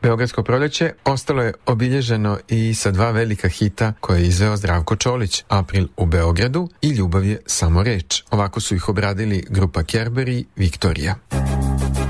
Beogradsko proleće ostalo je obilježeno i sa dva velika hita koje je izveo Zdravko Čolić, April u Beogradu i Ljubav je samo reč. Ovako su ih obradili grupa Kerber i Viktorija.